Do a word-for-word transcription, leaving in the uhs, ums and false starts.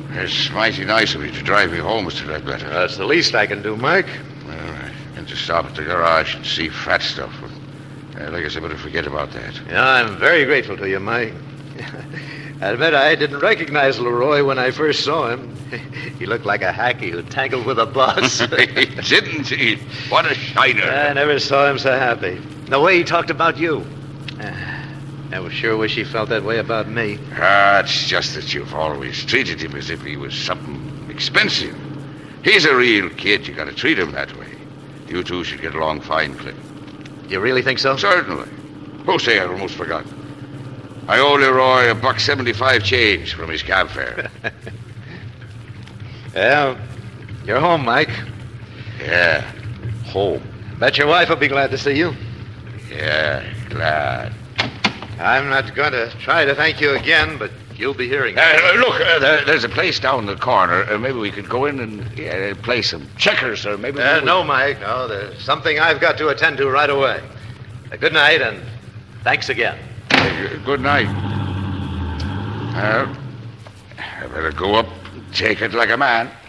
It's mighty nice of you to drive me home, Mister Ledbetter. That's the least I can do, Mike. Well, I can just stop at the garage and see fat stuff. But, uh, I guess I better forget about that. Yeah, I'm very grateful to you, Mike. I admit I didn't recognize Leroy when I first saw him. He looked like a hacky who tangled with a bus. He didn't he? What a shiner. I never saw him so happy. The way he talked about you. I was sure wish he felt that way about me. Ah, it's just that you've always treated him as if he was something expensive. He's a real kid. You gotta treat him that way. You two should get along fine, Clint. You really think so? Certainly. Oh, say, I almost forgot. I owe Leroy a buck seventy-five change from his cab fare. Well, you're home, Mike. Yeah, home. Bet your wife will be glad to see you. Yeah, glad. I'm not going to try to thank you again, but you'll be hearing it. Uh, look, uh, there, there's a place down the corner. Uh, maybe we could go in and yeah, play some checkers, or maybe... Uh, we... no, Mike, no. There's something I've got to attend to right away. Uh, good night, and thanks again. Uh, good night. Well, I better go up and take it like a man.